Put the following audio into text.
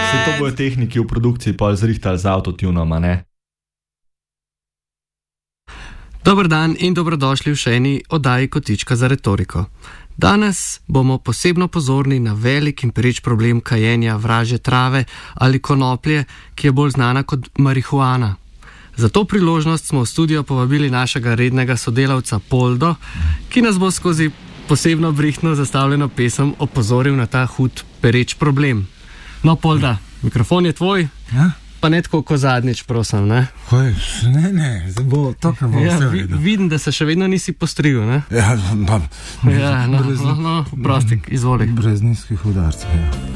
Vse to bojo tehniki v produkciji pa zrihtali z autotunom, a ne? Dober dan in dobrodošli v še eni oddaji Kotička za retoriko. Danes bomo posebno pozorni na velik in pereč problem kajenja vražje trave ali konoplje, ki je bolj znana kot marihuana. Za to priložnost smo v studio povabili našega rednega sodelavca Poldo, ki nas bo skozi posebno brihtno zastavljeno pesem opozoril na ta hud pereč problem. No, Polda, mikrofon je tvoj. Ja? Pa ne tako kot zadnjič, prosim, ne? Ne, zdaj bo to, kar bo vse vedno. Vidim, da se še vedno nisi postrigel, ne? Ja, no, prosti, izvoli. Brez nizkih udarcev, ja.